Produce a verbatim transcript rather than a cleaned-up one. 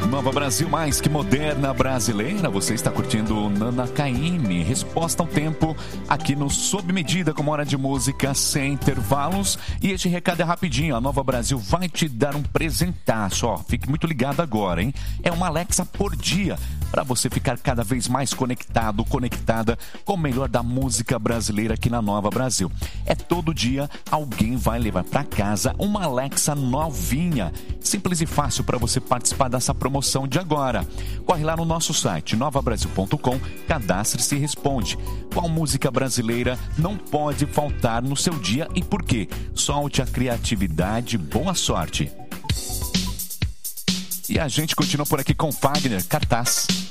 Nova Brasil, mais que moderna brasileira. Você está curtindo Nana Caymmi. Resposta ao tempo aqui no Sob Medida, com uma hora de música sem intervalos. E este recado é rapidinho. A Nova Brasil vai te dar um presentaço. Ó, fique muito ligado agora, hein? É uma Alexa por dia, para você ficar cada vez mais conectado, conectada com o melhor da música brasileira aqui na Nova Brasil. É todo dia alguém vai levar para casa uma Alexa novinha. Simples e fácil para você participar dessa promoção de agora. Corre lá no nosso site nova brasil ponto com, cadastre-se e responde. Qual música brasileira não pode faltar no seu dia e por quê? Solte a criatividade, boa sorte. E a gente continua por aqui com Fagner, Cartaz.